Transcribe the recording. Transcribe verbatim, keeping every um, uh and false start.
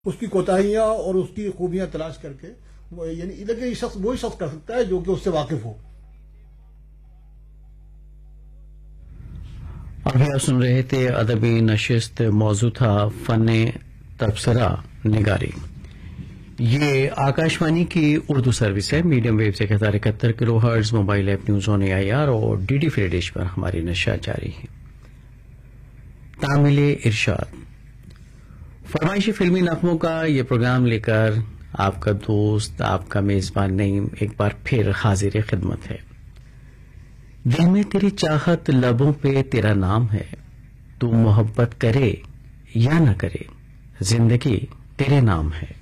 उसकी कोताहियां और उसकी खूबियां तलाश करके यानी इधर ये शख्स वही शख्स कर सकता है जो कि उससे वाकिफ हो। अभी आप सुन रहे थे अदबी नशिस्त, मौजू था फन तबसरा निगारी। ये आकाशवाणी की उर्दू सर्विस है। मीडियम वेव से एक हजार इकहत्तर kilo hertz, mobile app news on A I R और डीडी फ्री डिश पर हमारी नशियात जारी है। तामिले इरशाद, फरमाइशी फिल्मी नगमों का ये प्रोग्राम लेकर आपका दोस्त, आपका मेजबान नईम एक बार फिर हाजिर खिदमत है। दिल में तेरी चाहत, लबों पे तेरा नाम है, तू मोहब्बत करे या न करे, जिंदगी तेरे नाम है।